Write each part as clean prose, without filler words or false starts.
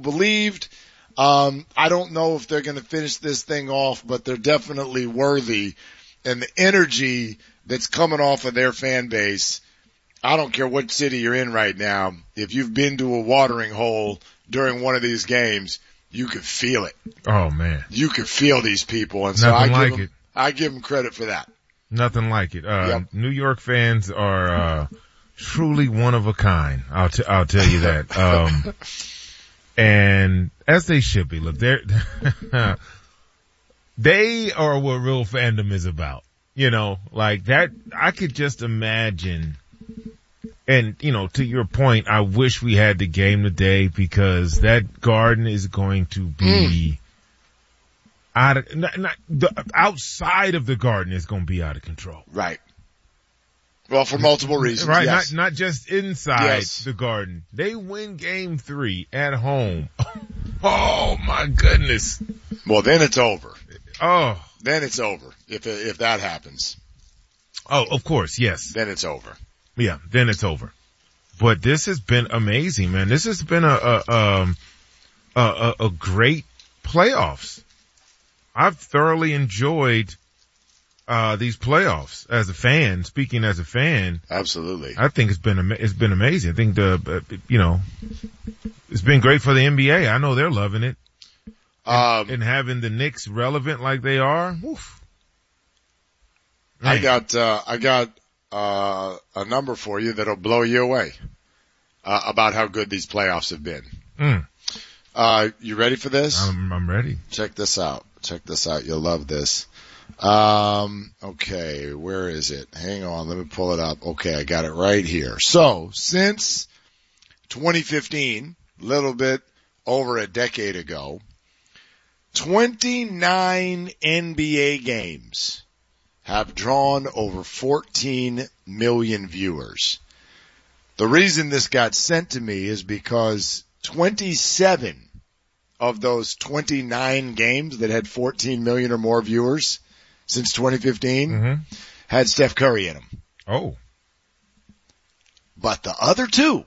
believed. I don't know if they're going to finish this thing off, but they're definitely worthy. And the energy that's coming off of their fan base, I don't care what city you're in right now. If you've been to a watering hole during one of these games, you could feel it. Oh man. You could feel these people. And Nothing so I give them credit for that. Nothing like it. Yep. New York fans are, truly one of a kind. I'll tell you that. And as they should be. Look, they are what real fandom is about. You know, like that, I could just imagine. And, you know, to your point, I wish we had the game today because that Garden is going to be outside of the Garden is going to be out of control. Right. Well, for multiple reasons. Right. Yes. Not just inside Yes. the Garden. They win game 3 at home. Oh my goodness. Well, then it's over. Oh. Then it's over. If that happens. Oh, of course. Yes. Then it's over. Yeah. Then it's over. But this has been amazing, man. This has been a great playoffs. I've thoroughly enjoyed these playoffs as a fan. Speaking as a fan, absolutely. I think it's been amazing. I think it's been great for the NBA. I know they're loving it. And having the Knicks relevant like they are. Oof. I got a number for you that'll blow you away about how good these playoffs have been. You ready for this? I'm ready. Check this out. You'll love this. Okay, where is it? Hang on, let me pull it up. Okay, I got it right here. So, since 2015, a little bit over a decade ago, 29 NBA games have drawn over 14 million viewers. The reason this got sent to me is because 27 of those 29 games that had 14 million or more viewers since 2015 had Steph Curry in them. Oh. But the other two,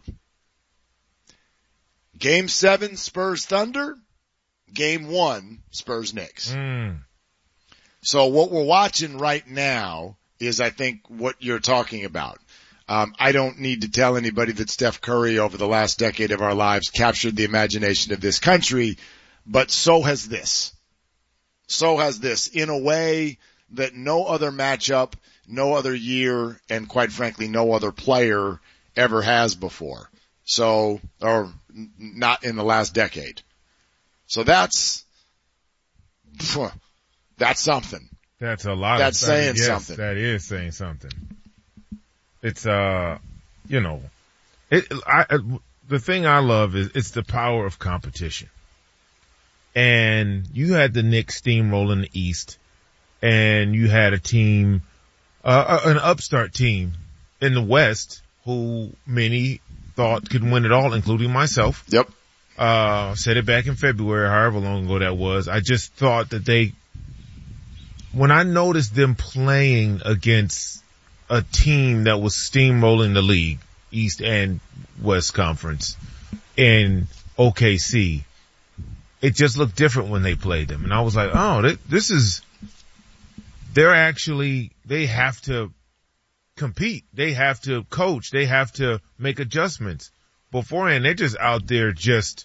Game 7 Spurs Thunder, Game 1 Spurs Knicks. So what we're watching right now is, I think, what you're talking about. I don't need to tell anybody that Steph Curry over the last decade of our lives captured the imagination of this country, but so has this. So has this in a way that no other matchup, no other year, and quite frankly, no other player ever has before. So, or not in the last decade. So that's something. That's a lot. That's saying something. That is saying something. It's, the thing I love is it's the power of competition. And you had the Knicks steamroll in the East, and you had a team, an upstart team in the West who many thought could win it all, including myself. Yep. Said it back in February, however long ago that was. I just thought that when I noticed them playing against a team that was steamrolling the league, East and West Conference, in OKC, it just looked different when they played them. And I was like, oh, they have to compete. They have to coach. They have to make adjustments. Beforehand, they're just out there just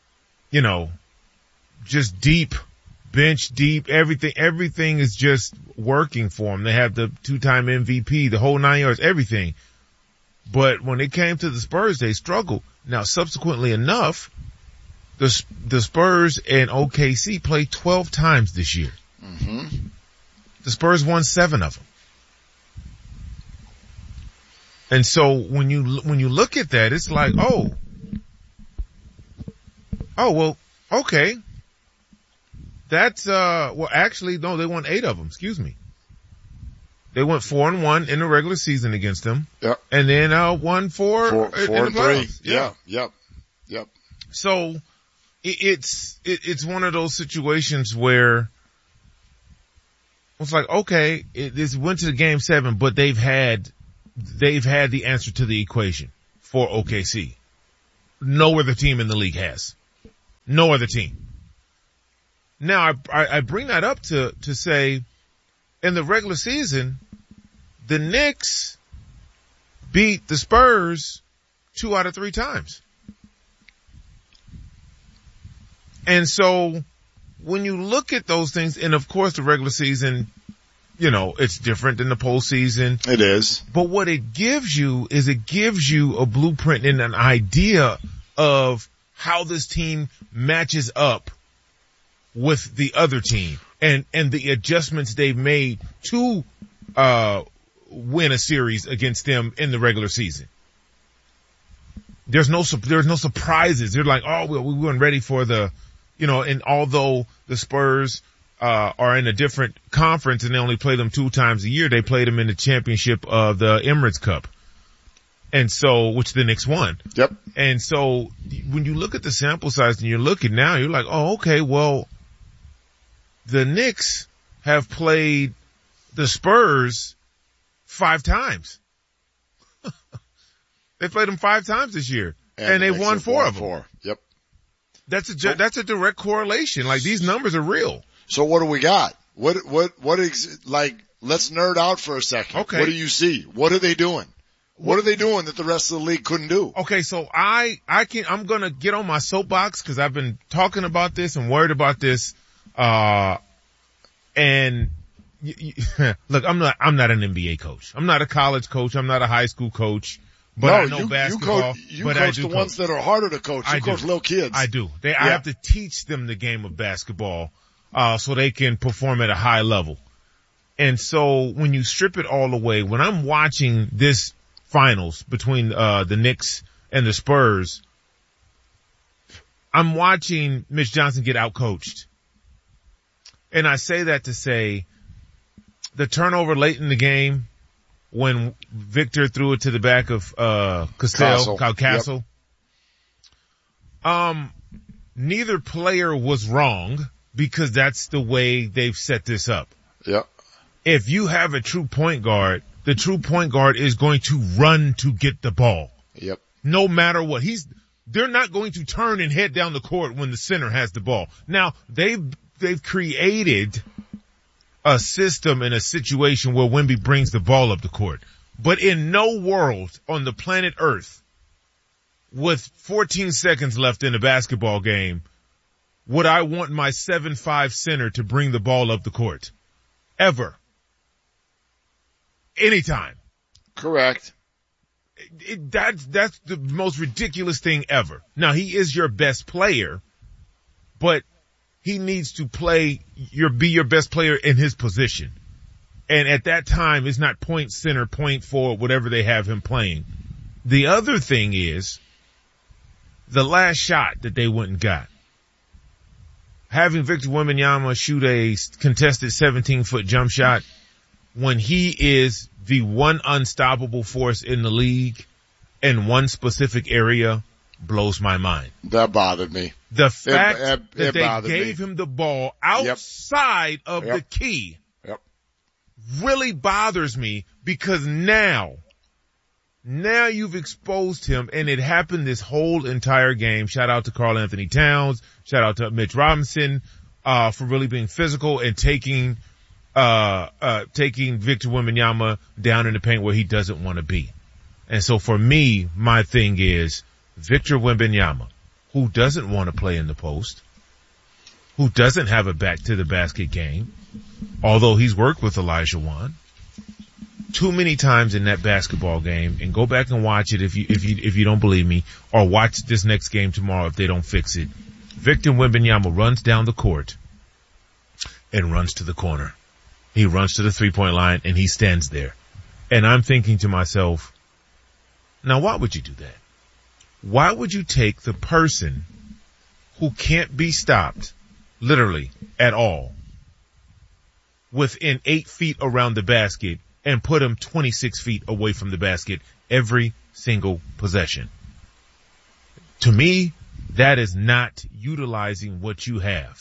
deep, bench deep, everything is just working for them. They have the 2-time MVP, the whole 9 yards, everything. But when it came to the Spurs, they struggled. Now, subsequently enough, the Spurs and OKC played 12 times this year. The Spurs won 7 of them. And so when you look at that, it's like, oh, well, okay. That's, actually, no, they won 8 of them. Excuse me. They went 4-1 in the regular season against them. Yep. And then, won 4 in the playoffs. Yeah. Yep. So it's one of those situations where it's like, okay, this went to game 7, but they've had the answer to the equation for OKC. No other team in the league has. No other team. Now, I bring that up to say, in the regular season, the Knicks beat the Spurs 2 out of 3 times. And so, when you look at those things, and of course the regular season, you know, it's different than the postseason. It is. But what it gives you is it gives you a blueprint and an idea of how this team matches up with the other team and the adjustments they've made to win a series against them in the regular season. There's no surprises. They're like, oh, we weren't ready for the, you know, and although the Spurs are in a different conference and they only play them 2 times a year, they played them in the championship of the Emirates Cup. And so, which the Knicks won. Yep. And so, when you look at the sample size and you're looking now, you're like, oh, okay, well, the Knicks have played the Spurs 5 times. They played them 5 times this year. And they won 4 of them. Yep. That's a direct correlation. Like, these numbers are real. So what do we got? Let's nerd out for a second. Okay. What do you see? What are they doing? What are they doing that the rest of the league couldn't do? Okay, so I'm gonna get on my soapbox because I've been talking about this and worried about this. Look, I'm not an NBA coach. I'm not a college coach. I'm not a high school coach. But I know basketball. You coach the ones that are harder to coach. You coach little kids. I do. I have to teach them the game of basketball, so they can perform at a high level. And so when you strip it all away, when I'm watching this finals between, the Knicks and the Spurs, I'm watching Mitch Johnson get outcoached. And I say that to say the turnover late in the game when Victor threw it to the back of, Castle. Yep. Neither player was wrong because that's the way they've set this up. Yep. If you have a true point guard, the true point guard is going to run to get the ball. Yep. No matter what. They're not going to turn and head down the court when the center has the ball. Now, they've created a system and a situation where Wemby brings the ball up the court. But in no world on the planet Earth, with 14 seconds left in a basketball game, would I want my 7'5" center to bring the ball up the court. Ever. Anytime. Correct. That's the most ridiculous thing ever. Now, he is your best player, but he needs to be your best player in his position. And at that time, it's not point center, point forward, whatever they have him playing. The other thing is the last shot that they went and got. Having Victor Wembanyama shoot a contested 17-foot jump shot when he is the one unstoppable force in the league in one specific area blows my mind. That bothered me. The fact that they gave him the ball outside of the key really bothers me because now you've exposed him, and it happened this whole entire game. Shout out to Karl Anthony Towns. Shout out to Mitch Robinson for really being physical and taking Victor Wembanyama down in the paint where he doesn't want to be. And so for me, my thing is Victor Wembanyama, who doesn't want to play in the post, who doesn't have a back to the basket game, although he's worked with Elijah Wan too many times in that basketball game, and go back and watch it if you don't believe me, or watch this next game tomorrow if they don't fix it. Victor Wembanyama runs down the court and runs to the corner. He runs to the 3-point line and he stands there. And I'm thinking to myself, now why would you do that? Why would you take the person who can't be stopped, literally, at all, within 8 feet around the basket, and put him 26 feet away from the basket every single possession? To me, that is not utilizing what you have.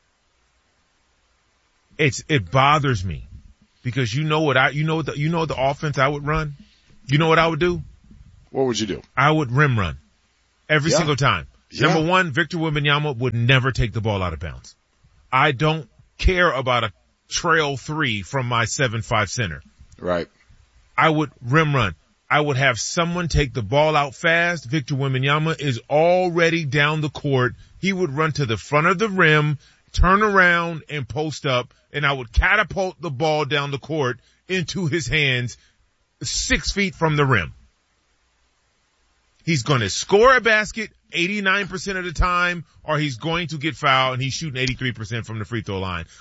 It bothers me because the offense I would run. You know what I would do? What would you do? I would rim run every single time. Yeah. Number one, Victor Wembanyama would never take the ball out of bounds. I don't care about a trail 3 from my 7'5" center. Right. I would rim run. I would have someone take the ball out fast. Victor Wembanyama is already down the court. He would run to the front of the rim, turn around and post up, and I would catapult the ball down the court into his hands 6 feet from the rim. He's going to score a basket 89% of the time, or he's going to get fouled and he's shooting 83% from the free throw line.